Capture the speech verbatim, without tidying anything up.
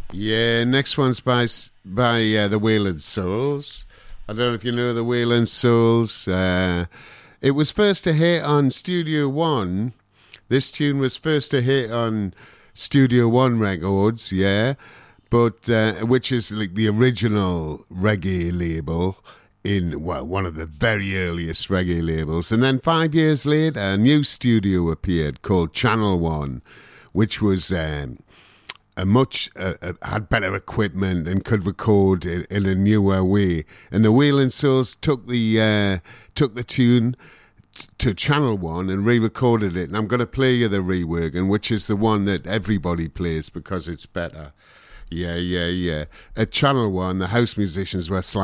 Yeah, next one's by s- by uh, the Wayland Souls. I don't know if you know the Wayland Souls. Uh, it was first a hit on Studio One. This tune was first a hit on Studio One Records, yeah, but uh, which is like the original reggae label in well, one of the very earliest reggae labels. And then five years later, a new studio appeared called Channel One, which was um, a much uh, uh, had better equipment and could record in, in a newer way. And the Wayland Souls took the uh, took the tune t- to Channel One and re-recorded it. And I'm going to play you the reworking, which is the one that everybody plays because it's better. Yeah, yeah, yeah. At Channel One, the house musicians were slam.